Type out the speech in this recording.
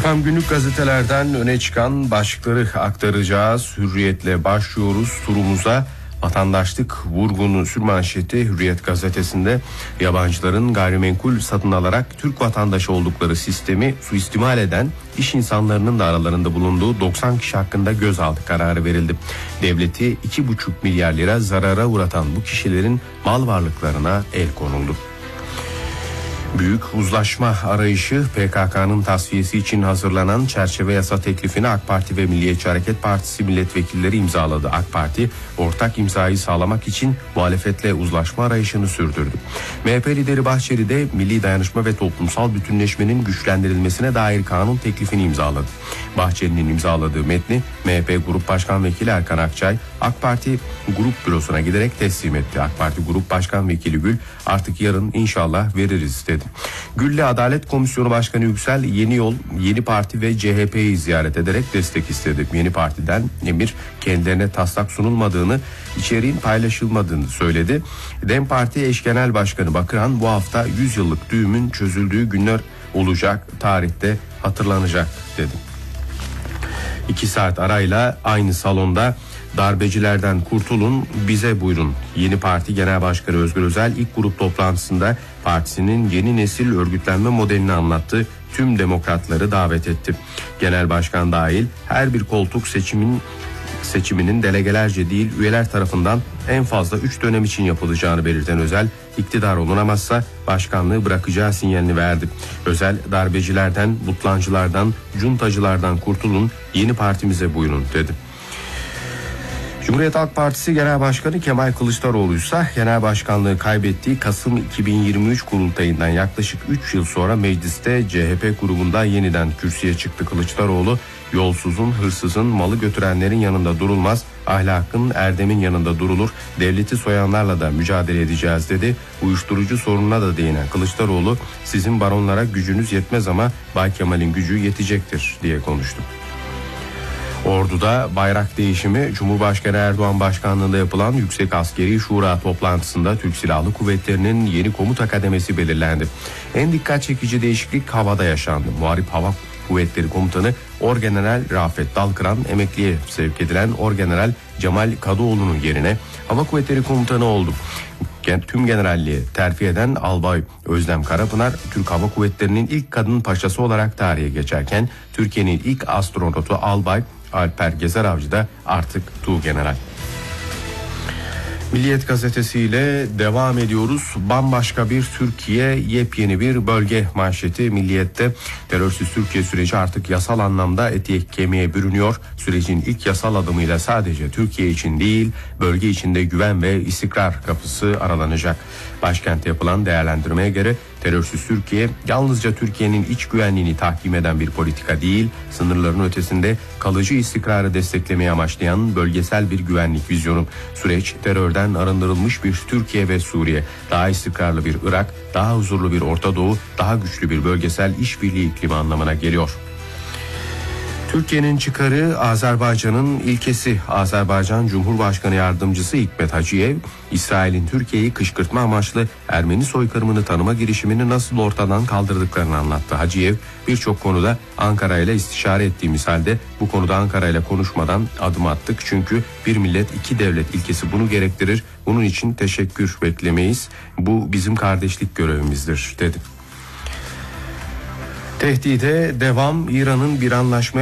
Efendim günlük gazetelerden öne çıkan başlıkları aktaracağız. Hürriyetle başlıyoruz turumuza. Vatandaşlık vurgunu sürmanşeti Hürriyet gazetesinde yabancıların gayrimenkul satın alarak Türk vatandaşı oldukları sistemi suistimal eden iş insanlarının da aralarında bulunduğu 90 kişi hakkında gözaltı kararı verildi. Devleti 2,5 milyar lira zarara uğratan bu kişilerin mal varlıklarına el konuldu. Büyük uzlaşma arayışı PKK'nın tasfiyesi için hazırlanan çerçeve yasa teklifini AK Parti ve Milliyetçi Hareket Partisi milletvekilleri imzaladı. AK Parti ortak imzayı sağlamak için muhalefetle uzlaşma arayışını sürdürdü. MHP lideri Bahçeli de milli dayanışma ve toplumsal bütünleşmenin güçlendirilmesine dair kanun teklifini imzaladı. Bahçeli'nin imzaladığı metni MHP Grup Başkan Vekili Erkan Akçay AK Parti Grup Bürosu'na giderek teslim etti. AK Parti Grup Başkan Vekili Gül artık yarın inşallah veririz dedi. Gül'le Adalet Komisyonu Başkanı Yüksel Yeni Yol, Yeni Parti ve CHP'yi ziyaret ederek destek istedi. Yeni Parti'den emir kendilerine taslak sunulmadığını, içeriğin paylaşılmadığını söyledi. DEM Parti Eş Genel Başkanı Bakırhan bu hafta 100 yıllık düğümün çözüldüğü günler olacak, tarihte hatırlanacak dedi. 2 saat arayla aynı salonda darbecilerden kurtulun, bize buyurun. Yeni Parti Genel Başkanı Özgür Özel ilk grup toplantısında partisinin yeni nesil örgütlenme modelini anlattı. Tüm demokratları davet etti. Genel Başkan dahil her bir koltuk seçiminin delegelerce değil üyeler tarafından en fazla 3 dönem için yapılacağını belirten Özel, iktidar olunamazsa başkanlığı bırakacağı sinyalini verdi. Özel, darbecilerden, butlancılardan, cuntacılardan kurtulun, yeni partimize buyurun dedi. Cumhuriyet Halk Partisi Genel Başkanı Kemal Kılıçdaroğlu ise genel başkanlığı kaybettiği Kasım 2023 kurultayından yaklaşık 3 yıl sonra mecliste CHP grubunda yeniden kürsüye çıktı. Kılıçdaroğlu, yolsuzun, hırsızın, malı götürenlerin yanında durulmaz, ahlakın, erdemin yanında durulur, devleti soyanlarla da mücadele edeceğiz dedi. Uyuşturucu sorununa da değinen Kılıçdaroğlu, sizin baronlara gücünüz yetmez ama Bay Kemal'in gücü yetecektir diye konuştu. Ordu'da bayrak değişimi Cumhurbaşkanı Erdoğan başkanlığında yapılan Yüksek Askeri Şura toplantısında Türk Silahlı Kuvvetleri'nin yeni komuta kademesi belirlendi. En dikkat çekici değişiklik havada yaşandı. Muharip Hava Kuvvetleri Komutanı Orgeneral Rafet Dalkıran emekliye sevk edilen Orgeneral Cemal Kadıoğlu'nun yerine Hava Kuvvetleri Komutanı oldu. Tüm generalliğe terfi eden Albay Özlem Karapınar, Türk Hava Kuvvetleri'nin ilk kadın paşası olarak tarihe geçerken Türkiye'nin ilk astronotu Albay Alper Gezer-Avcı da artık Tuğgeneral. Milliyet gazetesiyle devam ediyoruz. Bambaşka bir Türkiye, yepyeni bir bölge manşeti Milliyet'te. Terörsüz Türkiye süreci artık yasal anlamda ete kemiğe bürünüyor. Sürecin ilk yasal adımıyla sadece Türkiye için değil, bölge içinde güven ve istikrar kapısı aralanacak. Başkentte yapılan değerlendirmeye göre terörsüz Türkiye yalnızca Türkiye'nin iç güvenliğini tahkim eden bir politika değil, sınırların ötesinde kalıcı istikrarı desteklemeyi amaçlayan bölgesel bir güvenlik vizyonu. Süreç terörden arındırılmış bir Türkiye ve Suriye, daha istikrarlı bir Irak, daha huzurlu bir Orta Doğu, daha güçlü bir bölgesel işbirliği iklimi anlamına geliyor. Türkiye'nin çıkarı Azerbaycan'ın ilkesi. Azerbaycan Cumhurbaşkanı Yardımcısı Hikmet Hacıyev, İsrail'in Türkiye'yi kışkırtma amaçlı Ermeni soykırımını tanıma girişimini nasıl ortadan kaldırdıklarını anlattı. Hacıyev, birçok konuda Ankara ile istişare ettiğimiz halde bu konuda Ankara ile konuşmadan adım attık. Çünkü bir millet iki devlet ilkesi bunu gerektirir. Bunun için teşekkür beklemeyiz. Bu bizim kardeşlik görevimizdir dedi. Tehdide devam. İran'ın bir anlaşma